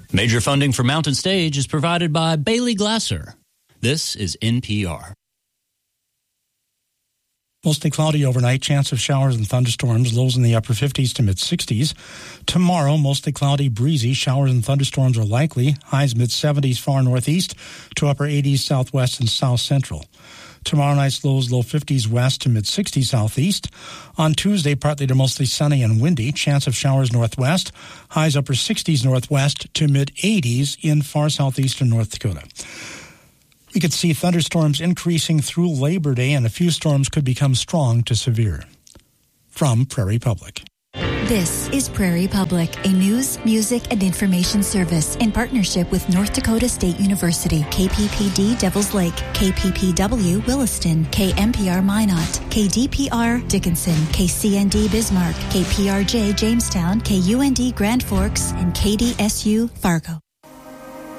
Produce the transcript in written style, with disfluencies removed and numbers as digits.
Major funding for Mountain Stage is provided by Bailey Glasser. This is NPR. Mostly cloudy overnight, chance of showers and thunderstorms, lows in the upper 50s to mid-60s. Tomorrow, mostly cloudy, breezy, showers and thunderstorms are likely, highs mid-70s far northeast to upper 80s southwest and south central. Tomorrow night's lows low 50s west to mid-60s southeast. On Tuesday, partly to mostly sunny and windy, chance of showers northwest, highs upper 60s northwest to mid-80s in far southeastern North Dakota. We could see thunderstorms increasing through Labor Day, and a few storms could become strong to severe. From Prairie Public. This is Prairie Public, a news, music, and information service in partnership with North Dakota State University, KPPD Devils Lake, KPPW Williston, KMPR Minot, KDPR Dickinson, KCND Bismarck, KPRJ Jamestown, KUND Grand Forks, and KDSU Fargo.